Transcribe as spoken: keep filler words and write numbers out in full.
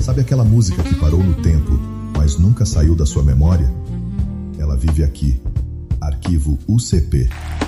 Sabe aquela música que parou no tempo, mas nunca saiu da sua memória? Ela vive aqui. Arquivo U C P.